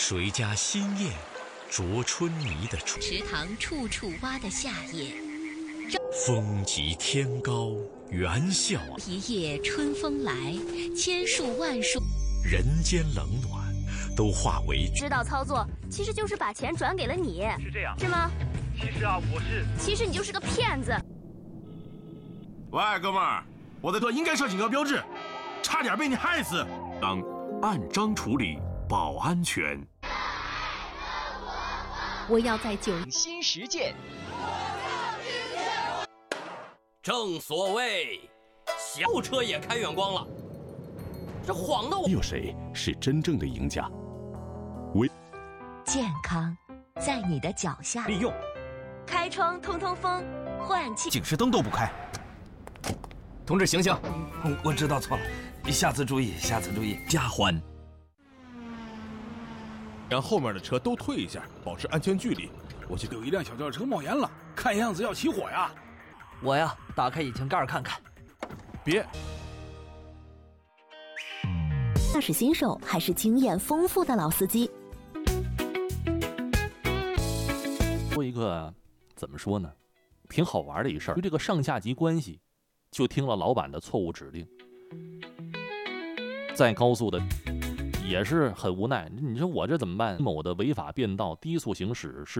谁家新燕啄春泥的春， 池塘处处蛙的夏夜， 风急天高猿啸， 一夜春风来，千树万树， 人间冷暖都化为知道操作其实就是把钱转给了你， 是这样， 是吗？ 其实你就是个骗子。 喂，哥们儿，我的车应该设警告标志，差点被你害死。 当按章处理，保安全。 我要在新实践。 正所谓，小车也开远光了，这晃的我。 有谁是真正的赢家？ 健康在你的脚下。 利用开窗通通风，换气。 警示灯都不开。 同志，醒醒！ 我知道错了，下次注意，下次注意。 加欢。 让后面的车都退一下，保持安全距离。 我记得有一辆小轿车冒烟了，看样子要起火呀。 我呀，打开引擎盖看看。 别。 驾驶新手还是经验丰富的老司机。 说一个怎么说呢，挺好玩的一事儿。就这个上下级关系，就听了老板的错误指令，在高速的也是很无奈。你说我这怎么办？某的违法变道低速行驶是